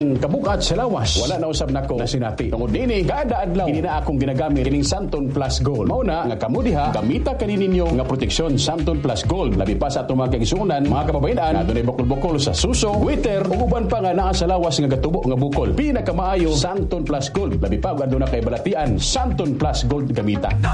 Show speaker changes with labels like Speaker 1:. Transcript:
Speaker 1: Kabukat sa lawas, wala na usab nako na sinati. Tungod nini, kada adlaw hindi na akong ginagamit kining Santon Plus Gold. Mao na nga kamudiha, gamita kani ninyo nga proteksyon Santon Plus Gold. Labi pa sa atong mga kaigsuonan, mga kababayan, na dunay bukol-bukol sa suso, waiter, ug uban pa nga naa sa lawas nga gatubo nga bukol. Pinakamaayo Santon Plus Gold. Labi pa aduna kay balatian, Santon Plus Gold gamita.